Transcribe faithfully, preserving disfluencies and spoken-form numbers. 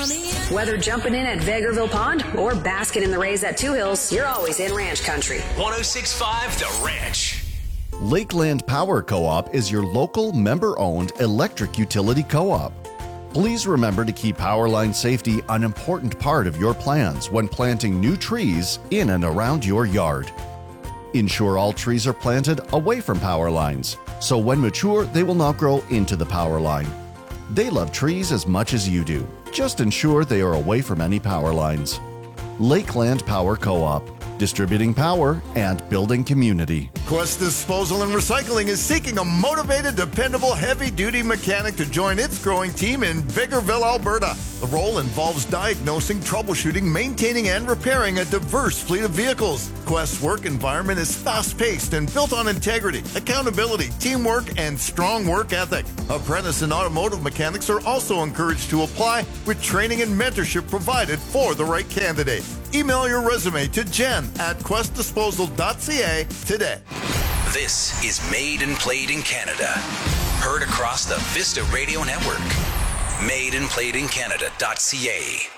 Whether jumping in at Vegreville Pond or basking in the rays at Two Hills, you're always in ranch country. one oh six point five The Ranch. Lakeland Power Co-op is your local member-owned electric utility co-op. Please remember to keep power line safety an important part of your plans when planting new trees in and around your yard. Ensure all trees are planted away from power lines, so when mature, they will not grow into the power line. They love trees as much as you do. Just ensure they are away from any power lines. Lakeland Power Co-op, distributing power and building community. Quest Disposal and Recycling is seeking a motivated, dependable, heavy-duty mechanic to join its growing team in Vegreville, Alberta. The role involves diagnosing, troubleshooting, maintaining, and repairing a diverse fleet of vehicles. Quest's work environment is fast-paced and built on integrity, accountability, teamwork, and strong work ethic. Apprentice and automotive mechanics are also encouraged to apply, with training and mentorship provided for the right candidate. Email your resume to jen at quest disposal dot c a today. This is Made and Played in Canada. Heard across the Vista Radio Network. made and played in canada dot c a